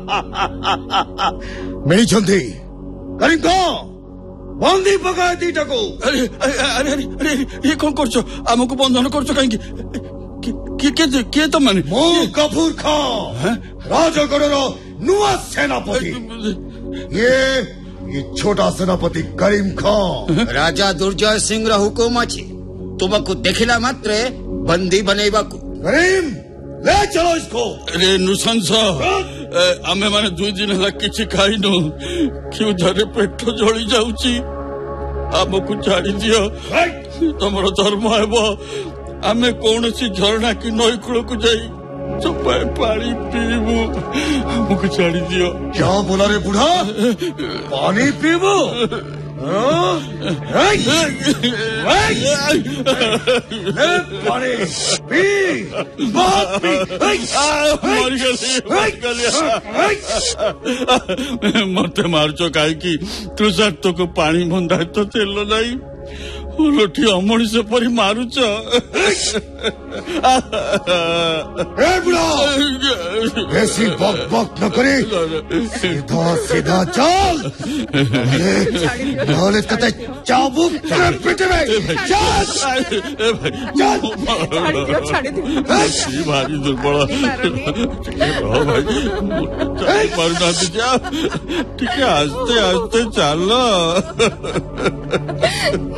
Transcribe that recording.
ମିଳିଛନ୍ତି କରିମ କହ ବନ୍ଦୀ ପକାଏ ଦିଟାକୁ। अरे अरे अरे अरे अरे ये कौन कर आमको बंधन कर कहीं किए तो मैंने ମୁଁ ଗଫୁର ଖାଁ ରାଜଗଡ଼ର ନୂଆ ସେନାପତି। ये छोटा सेनापति करीम खां। राजा दुर्जय सिंह हुकुम अच्छी तुमको देखिला मात्रे बंदी बनेबा को। करीम ले चलो इसको। अरे नृशंस आमे माने 2 दिन है किसी खाई नु क्यों धरे पेट जली जाउची आमको छाड़ी दियो तमर धर्म हेबो आमे कौन सी झरना की नई कूल को जाई चुपाए पानी पीबू हमको छाड़ी दियो। क्या बोला रे बूढ़ा पानी पीबू? ले पानी पी बहुत पी। मते मारचो काहे की तुषार तो को पानी बंधा तो तेल नहीं उलटी अमणिष परी मारुच। ऐसी बक बक न करे सीधा सीधा चल नाले कते चाबुक तेरे पेट में चल भारी दुर्बल भाई मारना दीजिए ठीक है आस्ते आस्ते चलो।